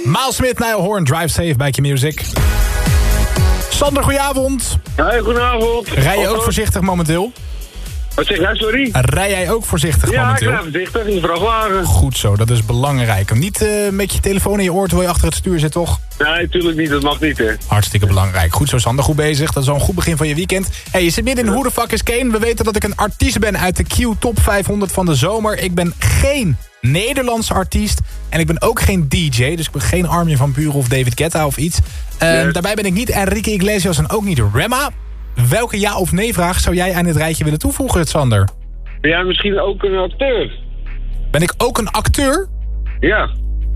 Miles Smith, Niall Horan, Drive Safe bij Q-Music. Sander, goedenavond. Hoi, goedenavond. Rij je ook voorzichtig momenteel? Wat zeg jij, sorry? Rij jij ook voorzichtig momenteel? Ja, ik rij voorzichtig in de vrachtwagen. Goed zo, dat is belangrijk. Niet met je telefoon in je oor terwijl je achter het stuur zit, toch? Nee, natuurlijk niet. Dat mag niet, hè. Hartstikke belangrijk. Goed zo, Sander. Goed bezig. Dat is al een goed begin van je weekend. Hey, je zit midden in Who the Fuck is Kane. We weten dat ik een artiest ben uit de Q Top 500 van de zomer. Ik ben geen Nederlandse artiest. En ik ben ook geen DJ. Dus ik ben geen Armin van Buuren of David Guetta of iets. Daarbij ben ik niet Enrique Iglesias en ook niet Rema. Welke ja of nee vraag zou jij aan dit rijtje willen toevoegen, Sander? Ben jij misschien ook een acteur? Ben ik ook een acteur? Ja.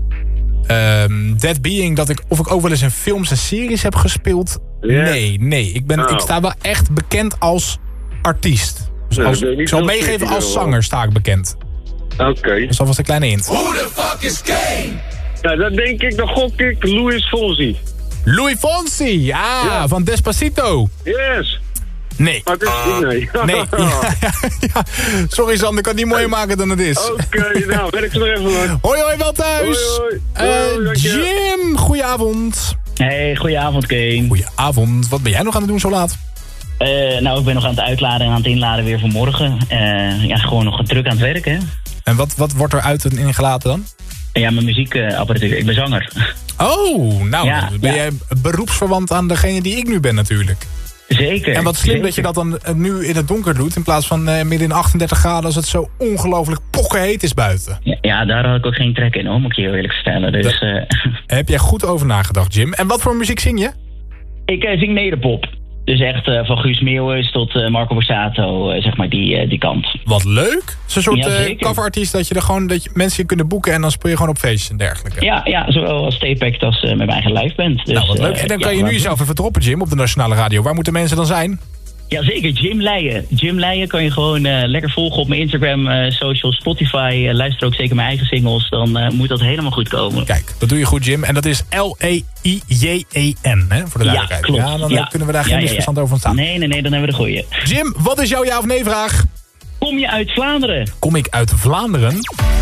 That being dat of ik ook wel eens in films en series heb gespeeld. Yeah. Nee. Ik sta wel echt bekend als artiest. Dus ik zal meegeven als zanger sta ik bekend. Oké. Dus dat was een kleine hint. Who the fuck is Kane? Ja, dan denk ik, dan gok ik Luis Fonsi. Louis Fonsi, ja, van Despacito. Yes. Nee. Maar het is nee. Nee. Ja. Sorry Sander, ik kan het niet mooier maken dan het is. Oké, nou, werk ze nog even lang. Hoi, wel thuis. Hoi. Jim, goedenavond. Hey, goedenavond Kane. Goedenavond. Wat ben jij nog aan het doen zo laat? Nou, ik ben nog aan het uitladen en aan het inladen weer voor morgen. Gewoon nog druk aan het werken. En wat wordt er uit en ingelaten dan? Ja, mijn muziekapparatuur. Ik ben zanger. Oh, nou, Ja, ben jij beroepsverwant aan degene die ik nu ben natuurlijk. Zeker. En wat slim zeker. dat je dat dan nu in het donker doet... in plaats van midden in 38 graden als het zo ongelooflijk pokkenheet is buiten. Ja, daar had ik ook geen trek in, hoor, moet ik je heel eerlijk vertellen. Dus, Heb jij goed over nagedacht, Jim. En wat voor muziek zing je? ik zing nederpop. Dus echt van Guus Meeuwis tot Marco Borsato, zeg maar die kant. Wat leuk. Het is een soort Ja, coverartiest dat je mensen je kunnen boeken... en dan speel je gewoon op feestjes en dergelijke. Ja, zowel als Staypact als met mijn eigen live band. Dus, Nou, wat leuk. En dan kan je nu jezelf even droppen, Jim, op de Nationale Radio. Waar moeten mensen dan zijn? Ja, zeker. Jim Leijen. Jim Leijen kan je gewoon lekker volgen op mijn Instagram, social, Spotify. Luister ook zeker mijn eigen singles. Dan moet dat helemaal goed komen. Kijk, dat doe je goed, Jim. En dat is Leijen, hè, voor de duidelijkheid. Ja, klopt. Ja, dan kunnen we daar geen misverstand over ontstaan. Nee, dan hebben we de goeie. Jim, wat is jouw ja of nee vraag? Kom je uit Vlaanderen? Kom ik uit Vlaanderen?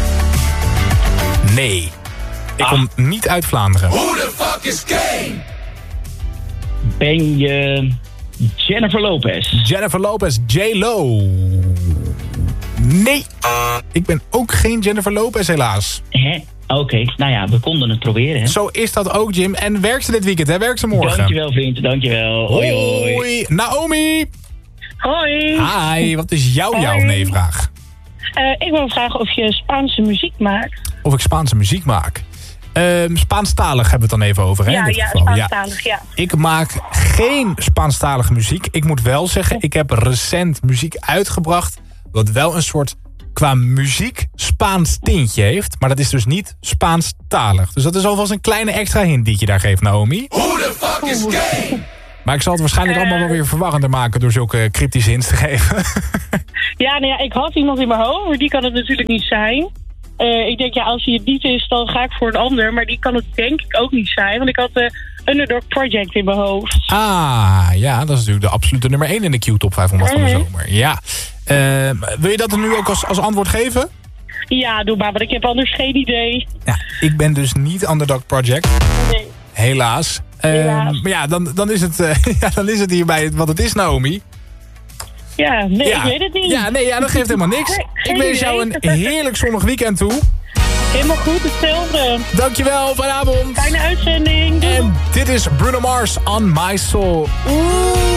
Nee. Ik kom niet uit Vlaanderen. Who the fuck is Kane? Ben je Jennifer Lopez? Jennifer Lopez, J-Lo. Nee. Ik ben ook geen Jennifer Lopez, helaas. Hè? Oké, nou ja, we konden het proberen, hè? Zo is dat ook, Jim. En werkt ze dit weekend, hè? Werkt ze morgen? Dankjewel, vriend. Dankjewel. Hoi, hoi. Hoi. Naomi. Hoi. Hi, wat is jouw ja of nee vraag? Ik wil vragen of je Spaanse muziek maakt. Of ik Spaanse muziek maak. Spaanstalig hebben we het dan even over, hè? in dit geval. Spaanstalig, ja. Ik maak geen Spaanstalige muziek. Ik moet wel zeggen, ik heb recent muziek uitgebracht... wat wel een soort, qua muziek, Spaans tintje heeft. Maar dat is dus niet Spaanstalig. Dus dat is alvast een kleine extra hint die je daar geeft, Naomi. Who the fuck is Kane? Maar ik zal het waarschijnlijk allemaal wel weer verwarrender maken... door zulke cryptische hints te geven. Ik had iemand in mijn hoofd, maar die kan het natuurlijk niet zijn. Ik denk, als hij het niet is, dan ga ik voor een ander. Maar die kan het denk ik ook niet zijn. Want ik had Underdog Project in mijn hoofd. Ja, dat is natuurlijk de absolute nummer 1 in de Q-top 500 van de zomer. Ja. Wil je dat er nu ook als antwoord geven? Ja, doe maar, want ik heb anders geen idee. Ja, ik ben dus niet Underdog Project. Nee. Helaas. Maar ja, dan is het hierbij wat het is, Naomi. Ja, nee, ik weet het niet. Ja, dat geeft helemaal niks. Ik wens jou een heerlijk zonnig weekend toe. Helemaal goed, hetzelfde. Dankjewel, vanavond. Fijne uitzending. Doei. En dit is Bruno Mars on My Soul. Oeh.